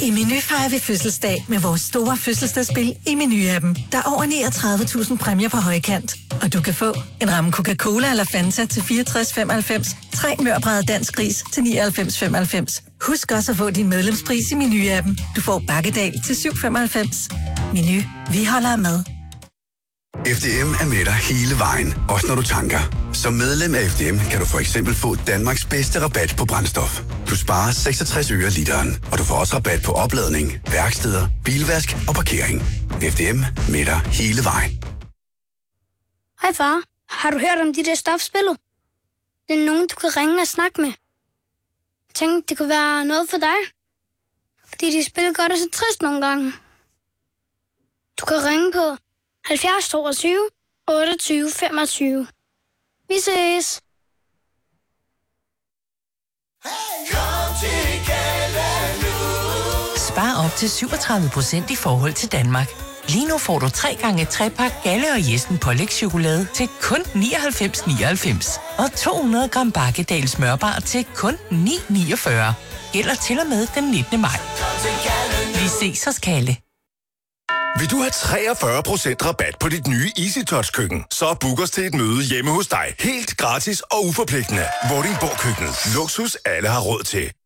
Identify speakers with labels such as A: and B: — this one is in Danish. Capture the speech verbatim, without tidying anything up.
A: I Meny fejrer vi fødselsdag med vores store fødselsdagsspil i Meny-appen. Der er over niogtredive tusind præmier på højkant. Og du kan få en ramme Coca-Cola eller Fanta til fireogtres femoghalvfems, tre mørbrædder dansk ris til nioghalvfems femoghalvfems. Husk også at få din medlemspris i Meny-appen. Du får bakkedal til syv femoghalvfems. Meny. Vi holder med.
B: F D M er med dig hele vejen, også når du tanker. Som medlem af F D M kan du for eksempel få Danmarks bedste rabat på brændstof. Du sparer seksogtres øre literen, og du får også rabat på opladning, værksteder, bilvask og parkering. F D M med dig hele vejen.
C: Hej far, har du hørt om de der stofspillet? Det er nogen, du kan ringe og snakke med. Tænk, det kunne være noget for dig. Fordi de spiller godt og så trist nogle gange. Du kan ringe på halvfjerds toogtyve otteogtyve femogtyve. Vi ses.
D: Spar op til syvogtredive procent i forhold til Danmark. Lige nu får du tre gange trepak Galle og Jessen pålægschokolade til kun nioghalvfems nioghalvfems. Og to hundrede gram Bakkedal smørbar til kun ni niogfyrre. Gælder til og med den nittende maj. Vi ses hos Kalle.
E: Vil du have treogfyrre procent rabat på dit nye EasyTouch-køkken, så book os til et møde hjemme hos dig. Helt gratis og uforpligtende. Vordingborg Køkken. Luksus alle har råd til.